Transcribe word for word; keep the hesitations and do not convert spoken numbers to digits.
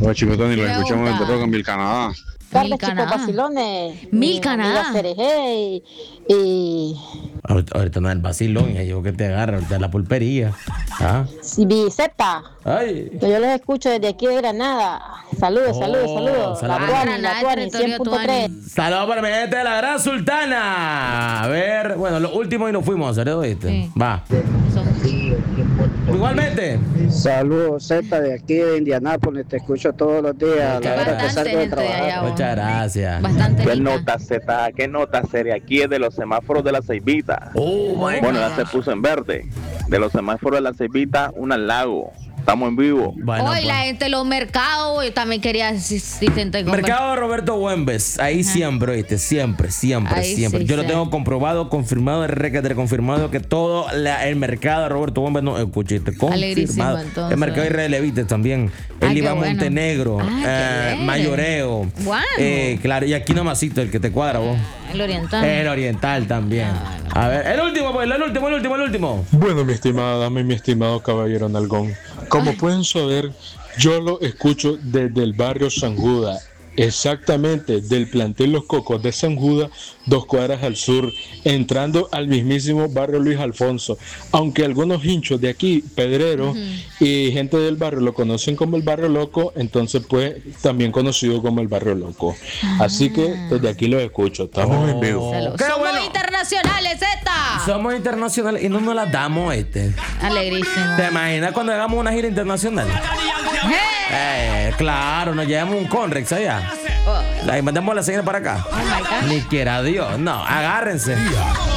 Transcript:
Los chicos Tony, los Me escuchamos gusta. desde Rockville, Canadá. Tardes, Mil chicos Canadá. vacilones. Mil Mi Canadá. amiga Cereje y, y, Ahorita, ahorita no es el vacilón, ya llegó que te agarra, ahorita es la pulpería. ¿Ah? y Biceta. Ay. Que yo los escucho desde aquí de Granada. Saludos, Oh, saludos, saludos. La saludos. Tuani, Granada, la Tuani, territorio cien punto tres. Saludos para mi gente de la Gran Sultana. A ver, bueno, lo último y nos fuimos, ¿verdad? ¿Viste? Sí. Va. Son- Igualmente. Saludos, Z, de aquí de Indianápolis, te escucho todos los días, la hora que Bastante salgo de gente de allá, trabajar. vos. Muchas gracias. Bastante ¿Qué rica. nota Z? ¿Qué nota seria? Aquí es de los semáforos de la Ceibita. Oh my Bueno, God. ya se puso en verde. De los semáforos de la Ceibita, un al lago. Estamos en vivo. Bueno, Hoy pues. la gente de los mercados, güey, también quería si, si te te- Mercado Roberto Buembes, ahí siempre, ¿viste? Siempre, siempre, Ahí siempre. sí Yo lo sé. tengo comprobado, confirmado, requete confirmado que todo la- el mercado de Roberto Buembes no escuchiste, Alegrísimo, confirmado. entonces. El mercado Israel Vite también. Ah, El qué Iba bueno. Montenegro, Ah, qué eh, alegre. Mayoreo. Bueno. Eh, claro, y aquí nomasito, el que te cuadra vos. El oriental. El oriental también. A ver, el último, pues, el último, el último, el último. Bueno, mi estimada dama y mi estimado caballero Nalgón, como pueden saber, yo lo escucho desde el barrio San Judas, exactamente del plantel Los Cocos de San Judas, dos cuadras al sur, entrando al mismísimo barrio Luis Alfonso. Aunque algunos hinchos de aquí, pedreros y gente del barrio lo conocen como el barrio loco, entonces pues también conocido como el barrio loco. Así que desde aquí lo escucho, estamos en vivo. Salud. Qué Somos bueno. internacionales, Z. Somos internacionales y no nos las damos, este. Alegrísimo. ¿Te imaginas cuando hagamos una gira internacional? Eh, claro, nos llevamos un Conrex allá. Oh, Ahí mandamos a la señora para acá. oh my God. Ni quiera Dios. No, agárrense.